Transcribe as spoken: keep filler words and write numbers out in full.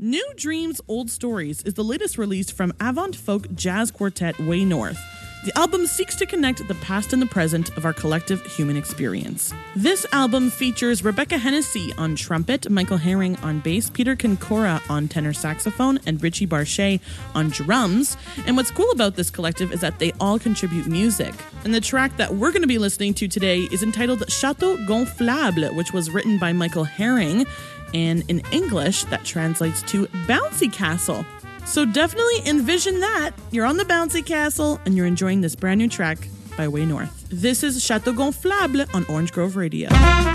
New Dreams, Old Stories is the latest release from avant folk jazz quartet Way North. The album seeks to connect the past and the present of our collective human experience. This album features Rebecca Hennessy on trumpet, Michael Herring on bass, Peter Kincora on tenor saxophone, and Richie Barchet on drums. And what's cool about this collective is that they all contribute music. And the track that we're going to be listening to today is entitled Chateau Gonflable, which was written by Michael Herring. And in English, that translates to Bouncy Castle. So definitely envision that. You're on the bouncy castle and you're enjoying this brand new track by Way North. This is Chateau Gonflable on Orange Grove Radio.